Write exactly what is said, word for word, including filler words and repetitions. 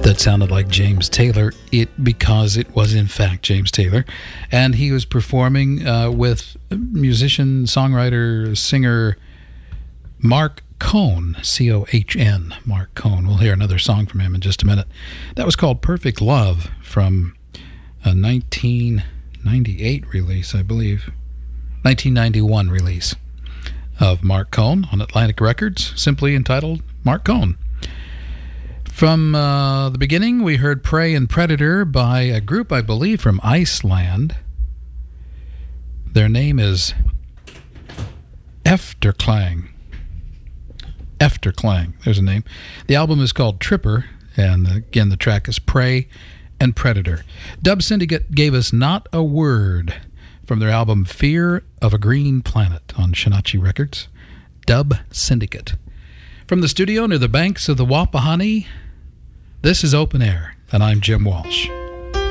that sounded like James Taylor, it because it was in fact James Taylor, and he was performing uh, with musician, songwriter, singer Marc Cohn, C O H N, Marc Cohn. We'll hear another song from him in just a minute. That was called Perfect Love from a nineteen ninety-eight release, I believe. nineteen ninety-one release of Marc Cohn on Atlantic Records, simply entitled Marc Cohn. From uh, the beginning, we heard Prey and Predator by a group, I believe, from Iceland. Their name is Efterklang. Efterklang, there's a name. The album is called Tripper, and again, the track is Prey and Predator. Dub Syndicate gave us Not a Word from their album Fear of a Green Planet on Shinachi Records. Dub Syndicate. From the studio near the banks of the Wapahani, this is Open Air, and I'm Jim Walsh.